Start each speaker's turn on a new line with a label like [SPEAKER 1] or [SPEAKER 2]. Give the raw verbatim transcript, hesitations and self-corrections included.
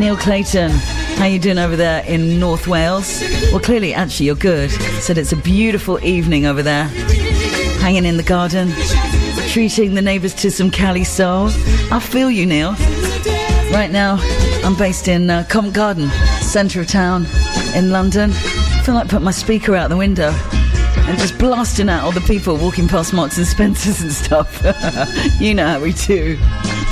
[SPEAKER 1] Neil Clayton, how you doing over there in North Wales? Well, clearly, actually, you're good. Said it's a beautiful evening over there. Hanging in the garden, treating the neighbours to some Cali soul. I feel you, Neil. Right now, I'm based in uh, Covent Garden, centre of town in London. I feel like putting my speaker out the window and just blasting out all the people walking past Marks and Spencer's and stuff. You know how we do.